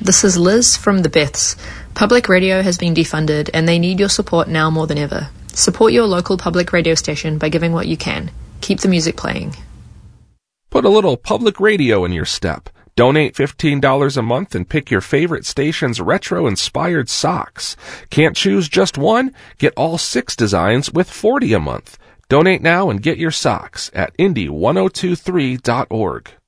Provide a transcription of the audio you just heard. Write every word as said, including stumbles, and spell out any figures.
This is Liz from The Beths. Public radio has been defunded and they need your support now more than ever. Support your local public radio station by giving what you can. Keep the music playing. Put a little public radio in your step. Donate fifteen dollars a month and pick your favorite station's retro-inspired socks. Can't choose just one? Get all six designs with forty dollars a month. Donate now and get your socks at indy ten twenty-three dot org.